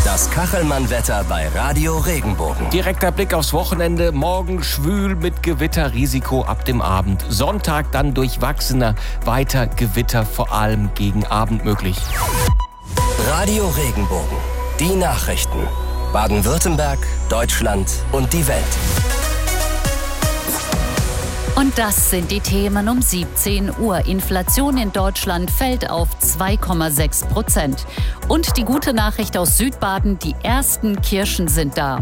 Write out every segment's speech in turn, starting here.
Das Kachelmann-Wetter bei Radio Regenbogen. Direkter Blick aufs Wochenende. Morgen schwül mit Gewitterrisiko ab dem Abend. Sonntag dann durchwachsener, weiter Gewitter, vor allem gegen Abend möglich. Radio Regenbogen. Die Nachrichten. Baden-Württemberg, Deutschland und die Welt. Und das sind die Themen um 17 Uhr. Inflation in Deutschland fällt auf 2,6%. Und die gute Nachricht aus Südbaden, die ersten Kirschen sind da.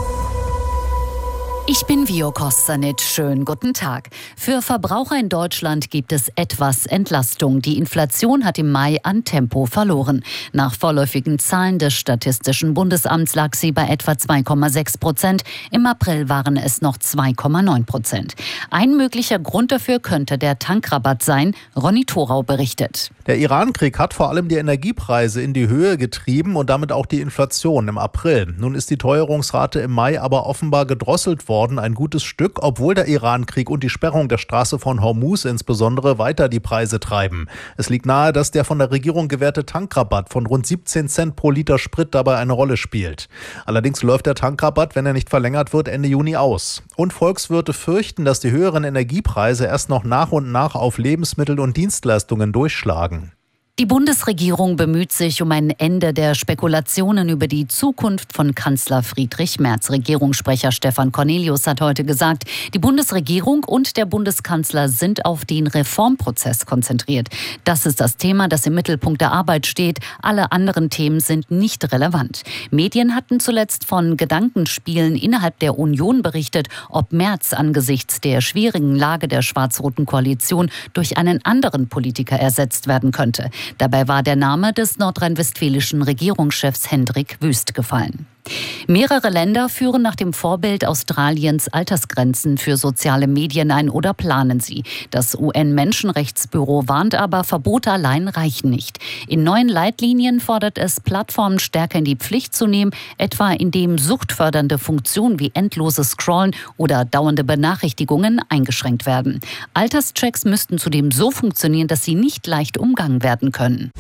Ich bin Vio Kostanic. Schönen guten Tag. Für Verbraucher in Deutschland gibt es etwas Entlastung. Die Inflation hat im Mai an Tempo verloren. Nach vorläufigen Zahlen des Statistischen Bundesamts lag sie bei etwa 2,6%. Im April waren es noch 2,9%. Ein möglicher Grund dafür könnte der Tankrabatt sein. Ronny Thorau berichtet. Der Iran-Krieg hat vor allem die Energiepreise in die Höhe getrieben und damit auch die Inflation im April. Nun ist die Teuerungsrate im Mai aber offenbar gedrosselt worden, ein gutes Stück, obwohl der Iran-Krieg und die Sperrung der Straße von Hormuz insbesondere weiter die Preise treiben. Es liegt nahe, dass der von der Regierung gewährte Tankrabatt von rund 17 Cent pro Liter Sprit dabei eine Rolle spielt. Allerdings läuft der Tankrabatt, wenn er nicht verlängert wird, Ende Juni aus. Und Volkswirte fürchten, dass die höheren Energiepreise erst noch nach und nach auf Lebensmittel und Dienstleistungen durchschlagen. Die Bundesregierung bemüht sich um ein Ende der Spekulationen über die Zukunft von Kanzler Friedrich Merz. Regierungssprecher Stefan Cornelius hat heute gesagt, die Bundesregierung und der Bundeskanzler sind auf den Reformprozess konzentriert. Das ist das Thema, das im Mittelpunkt der Arbeit steht. Alle anderen Themen sind nicht relevant. Medien hatten zuletzt von Gedankenspielen innerhalb der Union berichtet, ob Merz angesichts der schwierigen Lage der schwarz-roten Koalition durch einen anderen Politiker ersetzt werden könnte. Dabei war der Name des nordrhein-westfälischen Regierungschefs Hendrik Wüst gefallen. Mehrere Länder führen nach dem Vorbild Australiens Altersgrenzen für soziale Medien ein oder planen sie. Das UN-Menschenrechtsbüro warnt aber, Verbote allein reichen nicht. In neuen Leitlinien fordert es, Plattformen stärker in die Pflicht zu nehmen, etwa indem suchtfördernde Funktionen wie endloses Scrollen oder dauernde Benachrichtigungen eingeschränkt werden. Alterschecks müssten zudem so funktionieren, dass sie nicht leicht umgangen werden können.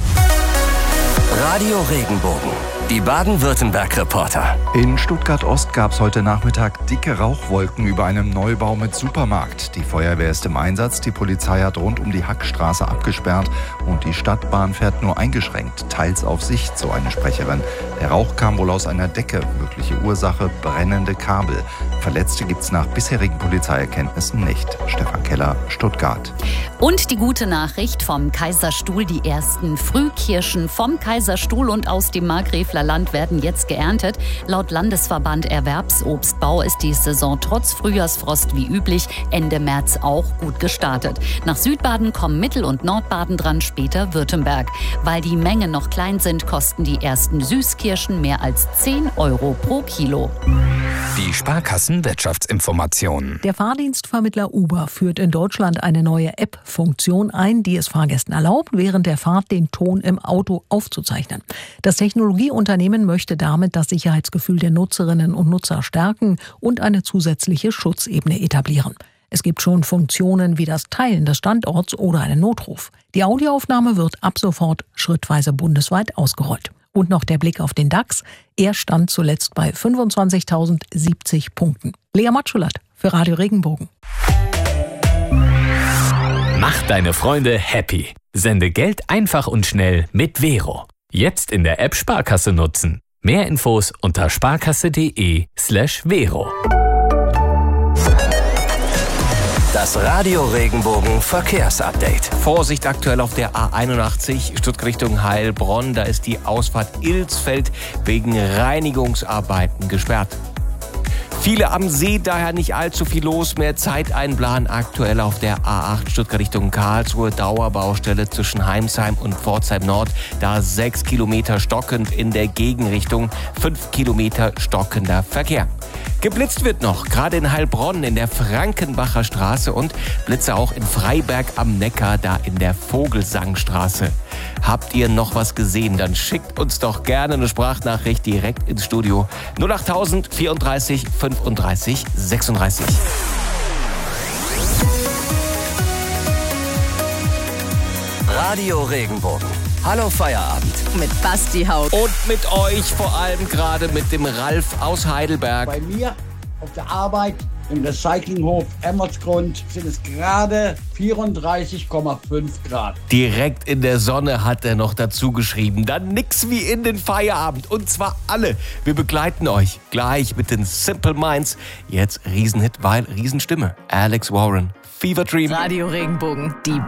Radio Regenbogen. Die Baden-Württemberg-Reporter. In Stuttgart-Ost gab es heute Nachmittag dicke Rauchwolken über einem Neubau mit Supermarkt. Die Feuerwehr ist im Einsatz, die Polizei hat rund um die Hackstraße abgesperrt und die Stadtbahn fährt nur eingeschränkt, teils auf Sicht, so eine Sprecherin. Der Rauch kam wohl aus einer Decke, mögliche Ursache brennende Kabel. Verletzte gibt es nach bisherigen Polizeierkenntnissen nicht. Stefan Keller, Stuttgart. Und die gute Nachricht vom Kaiserstuhl, die ersten Frühkirschen vom Kaiserstuhl und aus dem Markgräfler Land werden jetzt geerntet. Laut Landesverband Erwerbsobstbau ist die Saison trotz Frühjahrsfrost wie üblich Ende März auch gut gestartet. Nach Südbaden kommen Mittel- und Nordbaden dran, später Württemberg. Weil die Mengen noch klein sind, kosten die ersten Süßkirschen mehr als 10 Euro pro Kilo. Die Sparkassen-Wirtschaftsinformationen. Der Fahrdienstvermittler Uber führt in Deutschland eine neue App-Funktion ein, die es Fahrgästen erlaubt, während der Fahrt den Ton im Auto aufzuzeichnen. Das Technologieunternehmen möchte damit das Sicherheitsgefühl der Nutzerinnen und Nutzer stärken und eine zusätzliche Schutzebene etablieren. Es gibt schon Funktionen wie das Teilen des Standorts oder einen Notruf. Die Audioaufnahme wird ab sofort schrittweise bundesweit ausgerollt. Und noch der Blick auf den DAX. Er stand zuletzt bei 25.070 Punkten. Lea Matschulat für Radio Regenbogen. Mach deine Freunde happy. Sende Geld einfach und schnell mit Vero. Jetzt in der App Sparkasse nutzen. Mehr Infos unter sparkasse.de/Vero. Das Radio Regenbogen Verkehrsupdate. Vorsicht aktuell auf der A81 Stuttgart Richtung Heilbronn. Da ist die Ausfahrt Ilsfeld wegen Reinigungsarbeiten gesperrt. Viele am See, daher nicht allzu viel los. Mehr Zeit einplanen aktuell auf der A8 Stuttgart Richtung Karlsruhe. Dauerbaustelle zwischen Heimsheim und Pforzheim Nord. Da 6 Kilometer stockend in der Gegenrichtung, 5 Kilometer stockender Verkehr. Geblitzt wird noch, gerade in Heilbronn in der Frankenbacher Straße und Blitze auch in Freiberg am Neckar, da in der Vogelsangstraße. Habt ihr noch was gesehen? Dann schickt uns doch gerne eine Sprachnachricht direkt ins Studio. 08000 34 35 36. Radio Regenbogen. Hallo Feierabend. Mit Basti Haug. Und mit euch vor allem gerade mit dem Ralf aus Heidelberg. Bei mir auf der Arbeit im Recyclinghof Emmertsgrund sind es gerade 34,5 Grad. Direkt in der Sonne hat er noch dazu geschrieben. Dann nix wie in den Feierabend. Und zwar alle. Wir begleiten euch gleich mit den Simple Minds. Jetzt Riesenhit, weil Riesenstimme. Alex Warren. Fever Dream. Radio Regenbogen. Die